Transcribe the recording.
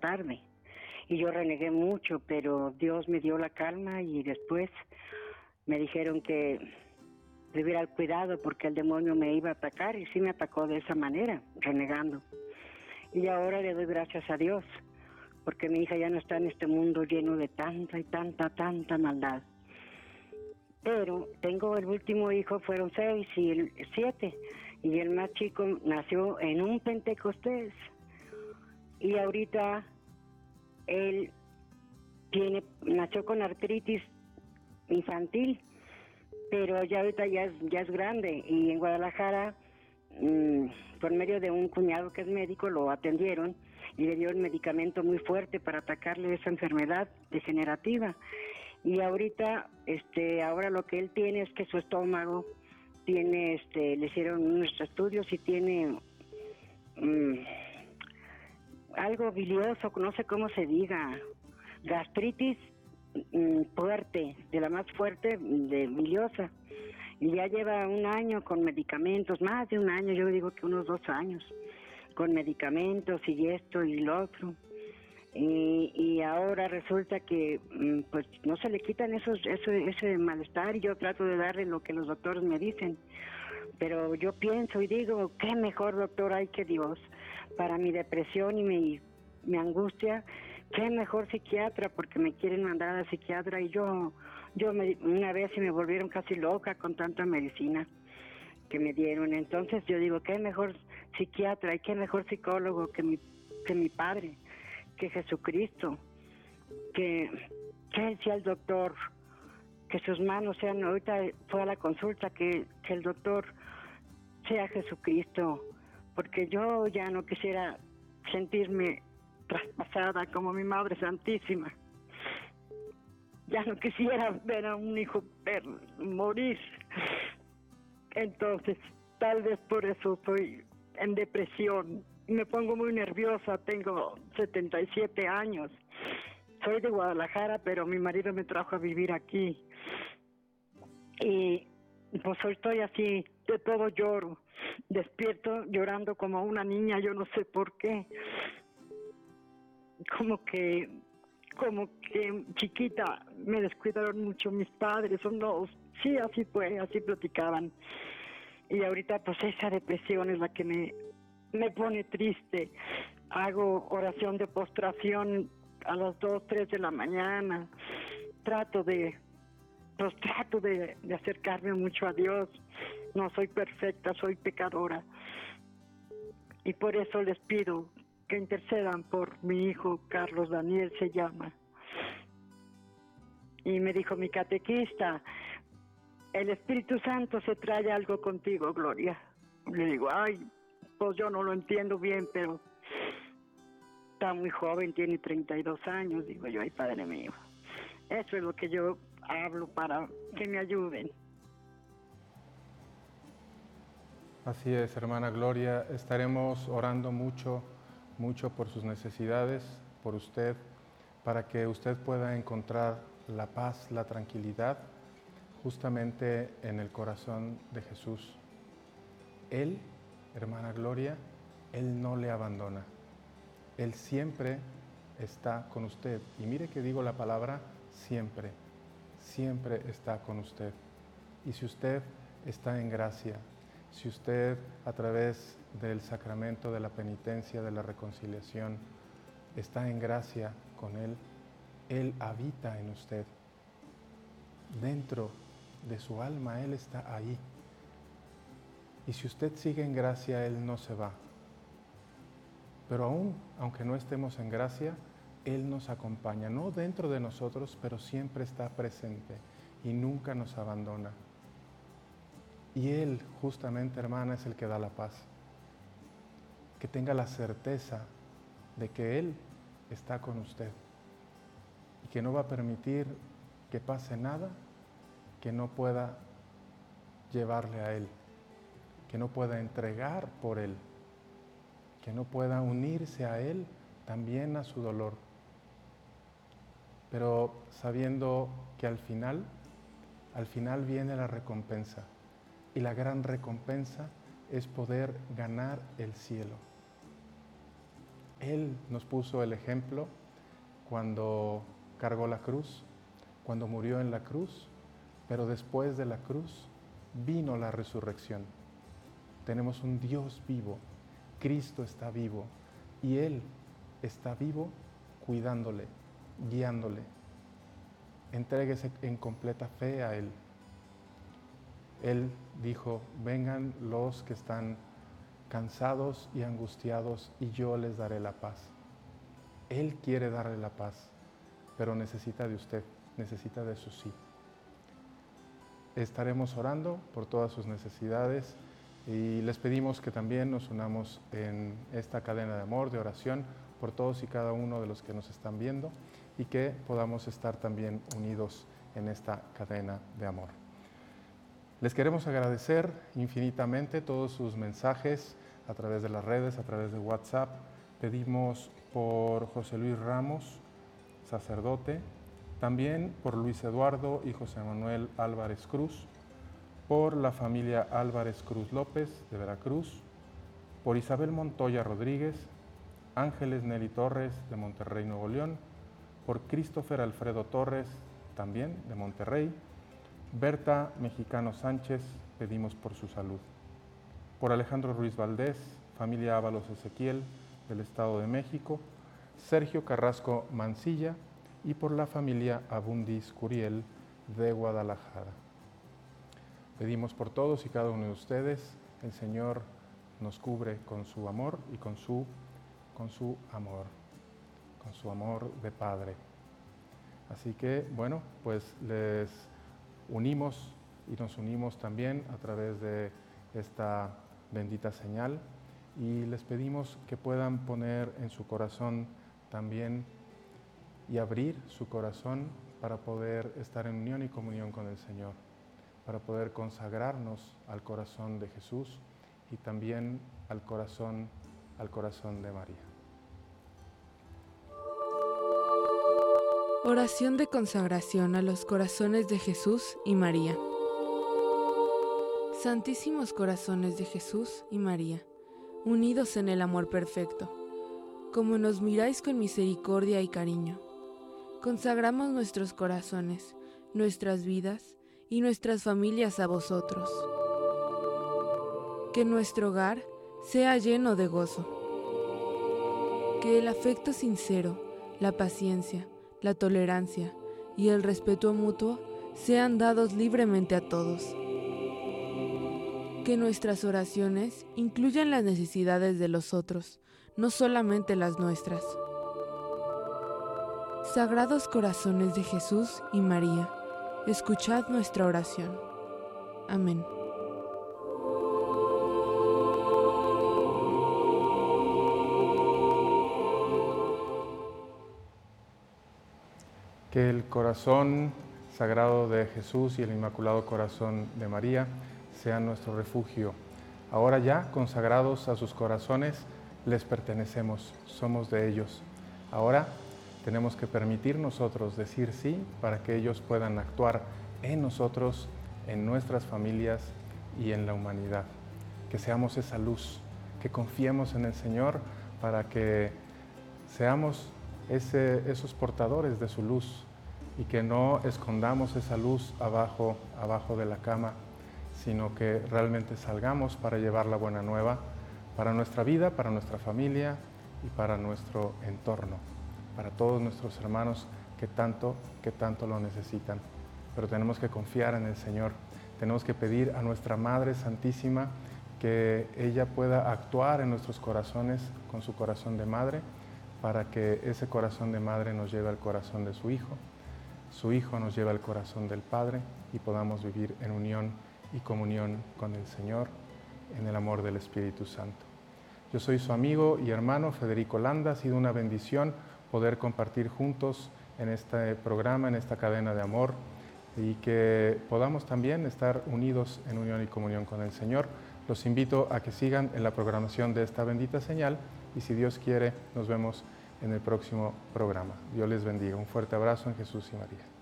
tarde. Y yo renegué mucho, pero Dios me dio la calma y después me dijeron que tuviera cuidado porque el demonio me iba a atacar y sí me atacó de esa manera, renegando. Y ahora le doy gracias a Dios porque mi hija ya no está en este mundo lleno de tanta y tanta maldad. Pero tengo el último hijo, fueron 6 y el 7, y el más chico nació en un Pentecostés. Y ahorita él nació con artritis infantil, pero ya ahorita ya es grande, y en Guadalajara, por medio de un cuñado que es médico, lo atendieron y le dio el medicamento muy fuerte para atacarle esa enfermedad degenerativa. Y ahorita, ahora lo que él tiene es que su estómago tiene, le hicieron unos estudios y tiene algo bilioso, no sé cómo se diga, gastritis fuerte, de la más fuerte, de biliosa. Y ya lleva un año con medicamentos, más de un año, yo digo que unos 2 años, con medicamentos y esto y lo otro. Y ahora resulta que pues no se le quitan ese malestar, y yo trato de darle lo que los doctores me dicen. Pero yo pienso y digo, qué mejor doctor hay que Dios para mi depresión y mi angustia. Qué mejor psiquiatra, porque me quieren mandar a la psiquiatra, y una vez se me volvieron casi loca con tanta medicina que me dieron. Entonces yo digo, qué mejor psiquiatra y qué mejor psicólogo que mi padre, que Jesucristo, que él sea el doctor, que sus manos sean, ahorita fue a la consulta, que el doctor sea Jesucristo, porque yo ya no quisiera sentirme traspasada como mi Madre Santísima. Ya no quisiera ver a un hijo morir. Entonces, tal vez por eso estoy en depresión. Me pongo muy nerviosa, tengo 77 años. Soy de Guadalajara, pero mi marido me trajo a vivir aquí. Y pues hoy estoy así, de todo lloro. Despierto llorando como una niña, yo no sé por qué. Como que chiquita me descuidaron mucho mis padres, son dos. Sí, así fue, así platicaban. Y ahorita pues esa depresión es la que me pone triste. Hago oración de postración a las 2, 3 de la mañana. Trato de acercarme mucho a Dios. No soy perfecta, soy pecadora. Y por eso les pido que intercedan por mi hijo, Carlos Daniel se llama. Y me dijo mi catequista, el Espíritu Santo se trae algo contigo, Gloria. Le digo, ay, pues yo no lo entiendo bien, pero está muy joven, tiene 32 años. Digo yo, ay, Padre mío. Eso es lo que yo hablo para que me ayuden. Así es, hermana Gloria. Estaremos orando mucho por sus necesidades, por usted, para que usted pueda encontrar la paz, la tranquilidad, justamente en el corazón de Jesús. Él, hermana Gloria, Él no le abandona. Él siempre está con usted. Y mire que digo la palabra siempre, siempre está con usted. Y si usted está en gracia, si usted a través del sacramento de la penitencia, de la reconciliación, está en gracia con Él, Él habita en usted. Dentro de su alma, Él está ahí. Y si usted sigue en gracia, Él no se va. Pero aunque no estemos en gracia, Él nos acompaña, no dentro de nosotros, pero siempre está presente y nunca nos abandona. Y Él, justamente, hermana, es el que da la paz. Que tenga la certeza de que Él está con usted y que no va a permitir que pase nada que no pueda llevarle a Él, que no pueda entregar por Él, que no pueda unirse a Él también a su dolor. Pero sabiendo que al final viene la recompensa. Y la gran recompensa es poder ganar el cielo. Él nos puso el ejemplo cuando cargó la cruz, cuando murió en la cruz, pero después de la cruz vino la resurrección. Tenemos un Dios vivo, Cristo está vivo y Él está vivo cuidándole, guiándole. Entréguese en completa fe a Él. Él dijo, vengan los que están cansados y angustiados y yo les daré la paz. Él quiere darle la paz, pero necesita de usted, necesita de su sí. Estaremos orando por todas sus necesidades y les pedimos que también nos unamos en esta cadena de amor, de oración, por todos y cada uno de los que nos están viendo y que podamos estar también unidos en esta cadena de amor. Les queremos agradecer infinitamente todos sus mensajes a través de las redes, a través de WhatsApp. Pedimos por José Luis Ramos, sacerdote, también por Luis Eduardo y José Manuel Álvarez Cruz, por la familia Álvarez Cruz López de Veracruz, por Isabel Montoya Rodríguez, Ángeles Nelly Torres de Monterrey, Nuevo León, por Christopher Alfredo Torres, también de Monterrey, Berta Mexicano Sánchez, pedimos por su salud. Por Alejandro Ruiz Valdés, familia Ábalos Ezequiel, del Estado de México, Sergio Carrasco Mancilla y por la familia Abundis Curiel de Guadalajara. Pedimos por todos y cada uno de ustedes, el Señor nos cubre con su amor y con su amor de Padre. Así que, bueno, pues les unimos y nos unimos también a través de esta bendita señal y les pedimos que puedan poner en su corazón también y abrir su corazón para poder estar en unión y comunión con el Señor, para poder consagrarnos al corazón de Jesús y también al corazón de María. Oración de consagración a los corazones de Jesús y María. Santísimos corazones de Jesús y María, unidos en el amor perfecto, como nos miráis con misericordia y cariño, consagramos nuestros corazones, nuestras vidas y nuestras familias a vosotros. Que nuestro hogar sea lleno de gozo. Que el afecto sincero, la paciencia, la tolerancia y el respeto mutuo sean dados libremente a todos. Que nuestras oraciones incluyan las necesidades de los otros, no solamente las nuestras. Sagrados corazones de Jesús y María, escuchad nuestra oración. Amén. Que el corazón sagrado de Jesús y el Inmaculado Corazón de María sean nuestro refugio. Ahora ya, consagrados a sus corazones, les pertenecemos, somos de ellos. Ahora tenemos que permitir nosotros decir sí para que ellos puedan actuar en nosotros, en nuestras familias y en la humanidad. Que seamos esa luz, que confiemos en el Señor para que seamos esos portadores de su luz y que no escondamos esa luz abajo de la cama, sino que realmente salgamos para llevar la buena nueva para nuestra vida, para nuestra familia y para nuestro entorno, para todos nuestros hermanos que tanto lo necesitan. Pero tenemos que confiar en el Señor, tenemos que pedir a nuestra Madre Santísima que ella pueda actuar en nuestros corazones con su corazón de madre, para que ese corazón de madre nos lleve al corazón de su Hijo nos lleve al corazón del Padre y podamos vivir en unión y comunión con el Señor en el amor del Espíritu Santo. Yo soy su amigo y hermano Federico Landa. Ha sido una bendición poder compartir juntos en este programa, en esta cadena de amor, y que podamos también estar unidos en unión y comunión con el Señor. Los invito a que sigan en la programación de esta bendita señal y si Dios quiere, nos vemos en el próximo programa. Dios les bendiga. Un fuerte abrazo en Jesús y María.